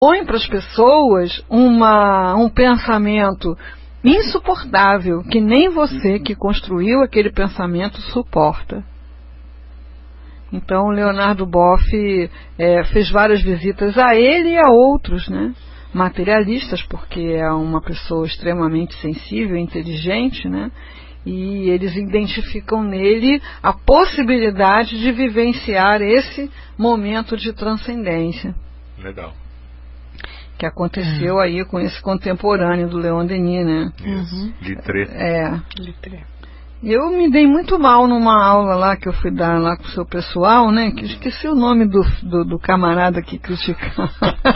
põe para as pessoas um pensamento insuportável, que nem você que construiu aquele pensamento suporta. Então, Leonardo Boff fez várias visitas a ele e a outros, né, materialistas, porque é uma pessoa extremamente sensível, inteligente, né, e eles identificam nele a possibilidade de vivenciar esse momento de transcendência. Legal. Que aconteceu aí com esse contemporâneo do Leon Denis, né? Isso, Littré. Littré. Eu me dei muito mal numa aula lá que eu fui dar lá com o seu pessoal, né? Que esqueci o nome do camarada que criticava.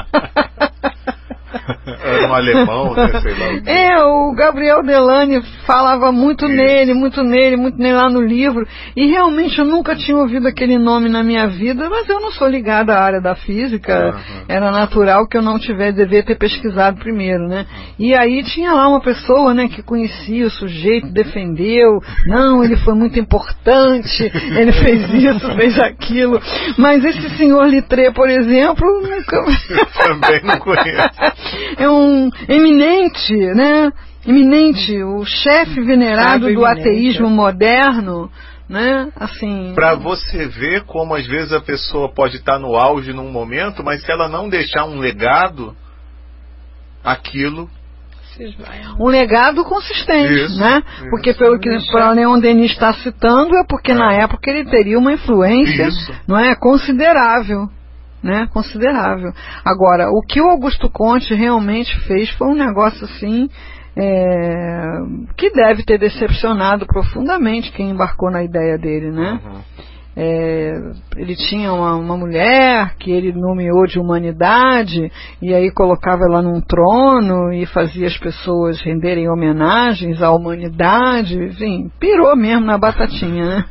Era um alemão, né? Sei lá. O Gabriel Delany falava muito nele lá no livro, e realmente eu nunca tinha ouvido aquele nome na minha vida, mas eu não sou ligada à área da física, era natural que eu não devia ter pesquisado primeiro, né? E aí tinha lá uma pessoa, né, que conhecia o sujeito, defendeu, não, ele foi muito importante, ele fez isso, fez aquilo, mas esse senhor Littré, por exemplo, nunca... Também não conheço. É um eminente, né? Eminente, o chefe venerado do ateísmo moderno, né? Assim. Para você ver como às vezes a pessoa pode estar no auge num momento, mas se ela não deixar um legado, aquilo. Um legado consistente, isso, né? Porque pelo que o Leon Denis está citando, é porque na época ele teria uma influência, não é, considerável. Né, considerável. Agora, o que o Augusto Comte realmente fez foi um negócio assim, que deve ter decepcionado profundamente quem embarcou na ideia dele, né? Ele tinha uma mulher que ele nomeou de humanidade, e aí colocava ela num trono e fazia as pessoas renderem homenagens à humanidade, enfim, pirou mesmo na batatinha, né?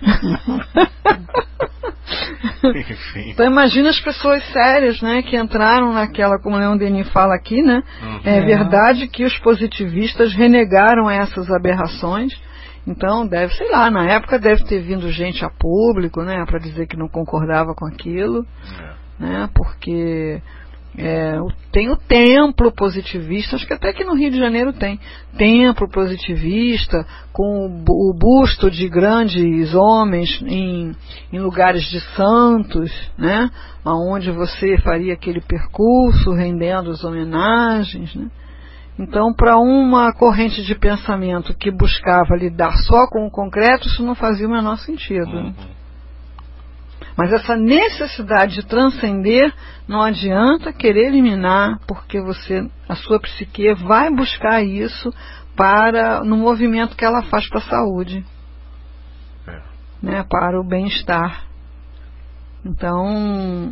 Enfim. Então imagina as pessoas sérias, né, que entraram naquela, como o Leon Denis fala aqui, né? É verdade que os positivistas renegaram essas aberrações. Então sei lá, na época deve ter vindo gente a público, né, para dizer que não concordava com aquilo, né? Porque tem o templo positivista, acho que até aqui no Rio de Janeiro tem templo positivista, com o busto de grandes homens em lugares de santos, né, onde você faria aquele percurso rendendo as homenagens, né? Então, para uma corrente de pensamento que buscava lidar só com o concreto, isso não fazia o menor sentido. Mas essa necessidade de transcender não adianta querer eliminar, porque a sua psique vai buscar isso no movimento que ela faz para a saúde, né, para o bem-estar. Então,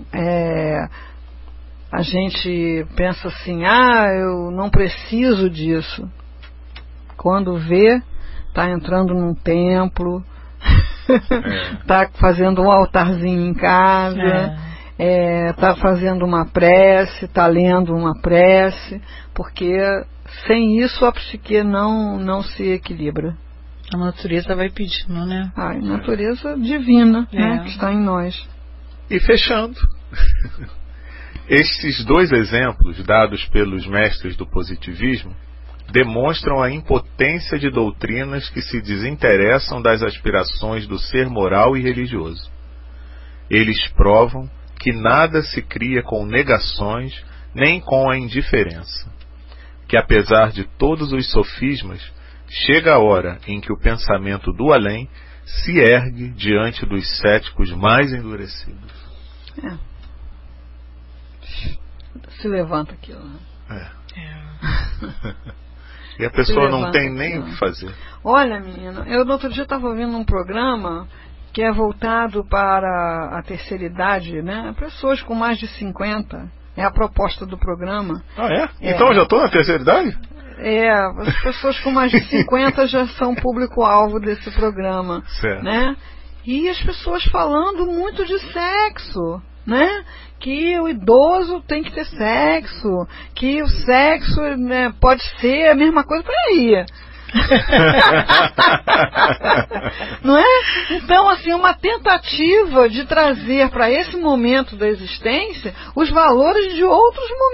a gente pensa assim, eu não preciso disso. Quando vê, está entrando num templo, está fazendo um altarzinho em casa, está fazendo uma prece, está lendo uma prece, porque sem isso a psique não se equilibra. A natureza vai pedindo, né? A natureza divina, né, que está em nós. E fechando, estes dois exemplos dados pelos mestres do positivismo demonstram a impotência de doutrinas que se desinteressam das aspirações do ser moral e religioso. Eles provam que nada se cria com negações nem com a indiferença, que apesar de todos os sofismas, chega a hora em que o pensamento do além se ergue diante dos céticos mais endurecidos. Se levanta aquilo, né? E a pessoa não tem nem o que fazer. Olha, menina, eu no outro dia estava ouvindo um programa que é voltado para a terceira idade, né? Pessoas com mais de 50. É a proposta do programa. Então eu já estou na terceira idade? As pessoas com mais de 50 já são público-alvo desse programa. Certo. Né? E as pessoas falando muito de sexo, né? Que o idoso tem que ter sexo, que o sexo, né, pode ser a mesma coisa. Peraí, Não é? Então, assim, uma tentativa de trazer para esse momento da existência os valores de outros momentos.